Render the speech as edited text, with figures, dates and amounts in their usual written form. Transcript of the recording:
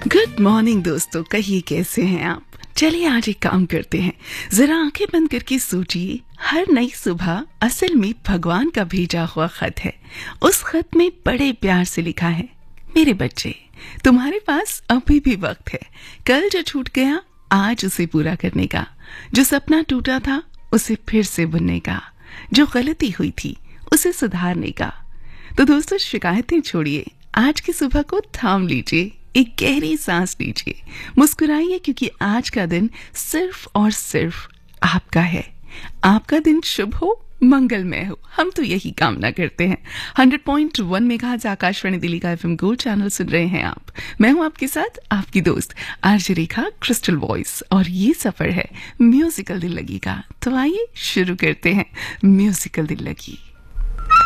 Good morning दोस्तों, कहिए कैसे हैं आप। चलिए आज एक काम करते हैं, जरा आंखें बंद करके सोचिए, हर नई सुबह असल में भगवान का भेजा हुआ खत है। उस खत में बड़े प्यार से लिखा है, मेरे बच्चे तुम्हारे पास अभी भी वक्त है। कल जो छूट गया आज उसे पूरा करने का, जो सपना टूटा था उसे फिर से बुनने का, जो गलती हुई थी उसे सुधारने का। तो दोस्तों शिकायतें छोड़िए, आज की सुबह को थाम लीजिए, एक गहरी सांस लीजिए, मुस्कुराइए, क्योंकि आज का दिन सिर्फ और सिर्फ आपका है। आपका दिन शुभ हो, मंगलमय हो, हम तो यही कामना करते हैं। 100.1 मेगाहर्ट्ज आकाशवाणी दिल्ली का FM गोल्ड चैनल सुन रहे हैं आप। मैं हूं आपके साथ आपकी दोस्त आरजे रेखा, क्रिस्टल वॉइस, और ये सफर है म्यूजिकल दिल लगी का। तो आइए शुरू करते हैं म्यूजिकल दिल लगी।